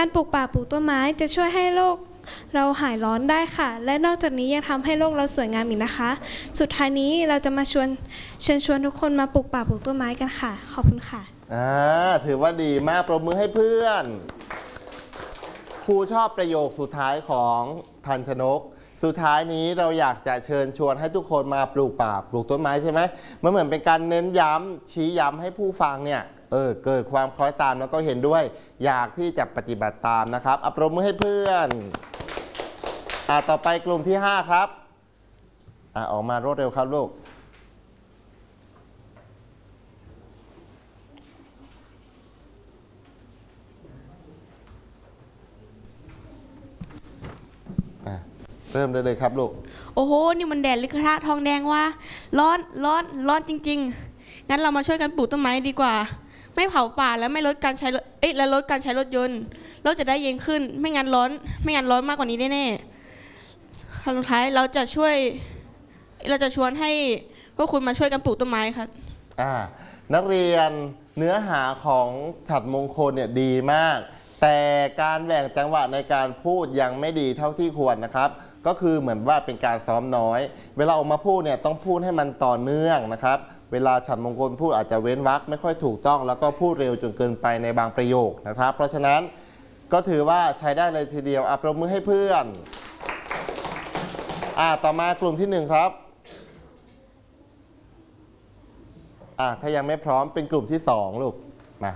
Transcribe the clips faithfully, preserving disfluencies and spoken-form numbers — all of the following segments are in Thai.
การปลูกป่าปลูกต้นไม้จะช่วยให้โลกเราหายร้อนได้ค่ะและนอกจากนี้ยังทำให้โลกเราสวยงามอีกนะคะสุดท้ายนี้เราจะมาชวนเชิญชวนทุกคนมาปลูกป่าปลูกต้นไม้กันค่ะขอบคุณค่ะอ่าถือว่าดีมากปรบมือให้เพื่อนครูชอบประโยคสุดท้ายของทันชนกสุดท้ายนี้เราอยากจะเชิญชวนให้ทุกคนมาปลูกป่าปลูกต้นไม้ใช่ไหมมันเหมือนเป็นการเน้นย้ำชี้ย้ำให้ผู้ฟังเนี่ยเออเกิดความคล้อยตามแล้วก็เห็นด้วยอยากที่จะปฏิบัติตามนะครับปรบมือให้เพื่อนอ่าต่อไปกลุ่มที่ห้าครับอ่าออกมารวดเร็วครับลูกเริ่มได้เลยครับลูกโอ้โหนี่มันแดดลิกระทะทองแดงว่าร้อนร้อนร้อนจริงๆงั้นเรามาช่วยกันปลูกต้นไม้ดีกว่าไม่เผาป่าและไม่ลดการใช้เอ๊ะและลดการใช้รถยนต์เราจะได้เย็นขึ้นไม่งั้นร้อนไม่งั้นร้อนมากกว่านี้แน่ๆครั้งสุดท้ายเราจะช่วยเราจะชวนให้พวกคุณมาช่วยกันปลูกต้นไม้ครับอ่านักเรียนเนื้อหาของฉัตรมงคลเนี่ยดีมากแต่การแบ่งจังหวะในการพูดยังไม่ดีเท่าที่ควรนะครับก็คือเหมือนว่าเป็นการซ้อมน้อยเวลาออกมาพูดเนี่ยต้องพูดให้มันต่อเนื่องนะครับเวลาฉัตรมงคลพูดอาจจะเว้นวรรคไม่ค่อยถูกต้องแล้วก็พูดเร็วจนเกินไปในบางประโยคนะครับเพราะฉะนั้นก็ถือว่าใช้ได้เลยทีเดียวอ่ะปรบมือให้เพื่อนอ่ะต่อมากลุ่มที่หนึ่งครับอ่ะถ้ายังไม่พร้อมเป็นกลุ่มที่สองลูกมา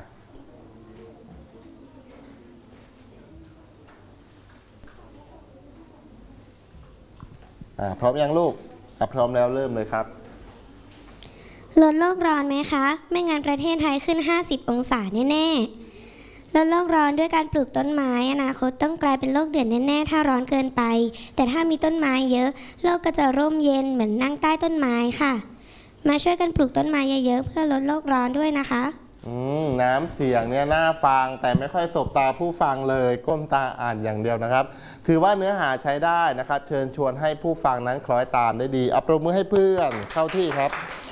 พร้อมยังลูกพร้อมแล้วเริ่มเลยครับลดโลกร้อนไหมคะไม่งั้นประเทศไทยขึ้นห้าสิบองศาแน่ๆลดโลกร้อนด้วยการปลูกต้นไม้อนาคตต้องกลายเป็นโลกเดือดแน่ๆถ้าร้อนเกินไปแต่ถ้ามีต้นไม้เยอะโลกก็จะร่มเย็นเหมือนนั่งใต้ต้นไม้ค่ะมาช่วยกันปลูกต้นไม้เยอะๆเพื่อลดโลกร้อนด้วยนะคะอืมน้ำเสียงเนี่ยน่าฟังแต่ไม่ค่อยสบตาผู้ฟังเลยก้มตาอ่านอย่างเดียวนะครับถือว่าเนื้อหาใช้ได้นะครับเชิญชวนให้ผู้ฟังนั้นคล้อยตามได้ดีอัปรบมือให้เพื่อนเข้าที่ครับ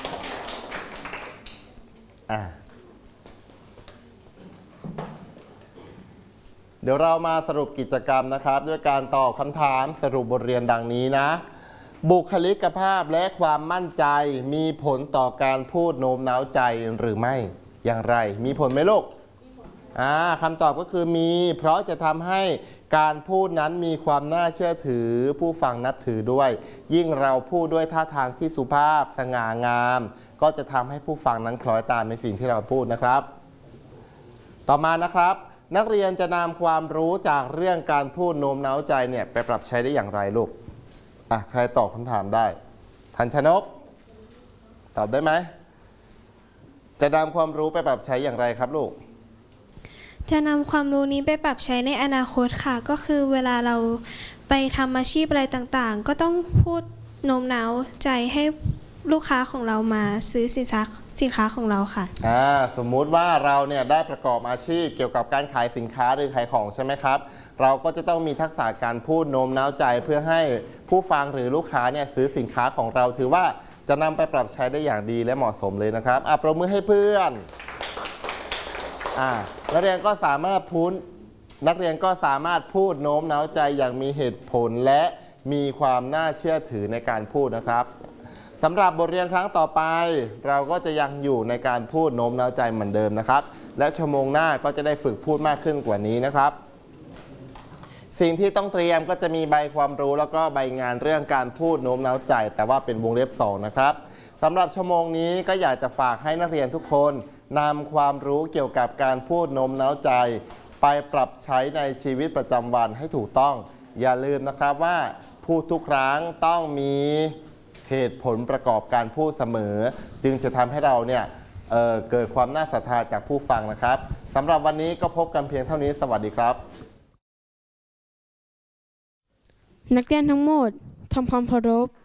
อ่าเดี๋ยวเรามาสรุปกิจกรรมนะครับด้วยการตอบคำถามสรุปบทเรียนดังนี้นะบุคลิกภาพและความมั่นใจมีผลต่อการพูดโน้มน้าวใจหรือไม่อย่างไรมีผลไหมลูกอ่าคำตอบก็คือมีเพราะจะทำให้การพูดนั้นมีความน่าเชื่อถือผู้ฟังนับถือด้วยยิ่งเราพูดด้วยท่าทางที่สุภาพสง่างามก็จะทำให้ผู้ฟังนั้นคล้อยตามในสิ่งที่เราพูดนะครับต่อมานะครับนักเรียนจะนำความรู้จากเรื่องการพูดโน้มน้าวใจเนี่ยไปปรับใช้ได้อย่างไรลูกอ่ะใครตอบคำถามได้ทันชนกตอบได้ไหมจะนำความรู้ไปปรับใช้อย่างไรครับลูกจะนำความรู้นี้ไปปรับใช้ในอนาคตค่ะก็คือเวลาเราไปทำอาชีพอะไรต่างๆก็ต้องพูดโน้มน้าวใจให้ลูกค้าของเรามาซื้อสินค้าสินค้าของเราค่ะอ่าสมมุติว่าเราเนี่ยได้ประกอบอาชีพเกี่ยวกับการขายสินค้าหรือขายของใช่ไหมครับเราก็จะต้องมีทักษะการพูดโน้มน้าวใจเพื่อให้ผู้ฟังหรือลูกค้าเนี่ยซื้อสินค้าของเราถือว่าจะนำไปปรับใช้ได้อย่างดีและเหมาะสมเลยนะครับอ่ะปรบมือให้เพื่อนอ่านักเรียนก็สามารถพูดนักเรียนก็สามารถพูดโน้มน้าวใจอย่างมีเหตุผลและมีความน่าเชื่อถือในการพูดนะครับสำหรับบทเรียนครั้งต่อไปเราก็จะยังอยู่ในการพูดโน้มน้าวใจเหมือนเดิมนะครับและชั่วโมงหน้าก็จะได้ฝึกพูดมากขึ้นกว่านี้นะครับสิ่งที่ต้องเตรียมก็จะมีใบความรู้แล้วก็ใบงานเรื่องการพูดโน้มน้าวใจแต่ว่าเป็นวงเล็บสองนะครับสำหรับชั่วโมงนี้ก็อยากจะฝากให้นักเรียนทุกคนนำความรู้เกี่ยวกับการพูดโน้มน้าวใจไปปรับใช้ในชีวิตประจำวันให้ถูกต้องอย่าลืมนะครับว่าพูดทุกครั้งต้องมีเหตุผลประกอบการพูดเสมอจึงจะทำให้เราเนี่ย เอ่อ เกิดความน่าศรัทธาจากผู้ฟังนะครับสำหรับวันนี้ก็พบกันเพียงเท่านี้สวัสดีครับนักเรียนทั้งหมดทำความเคารพ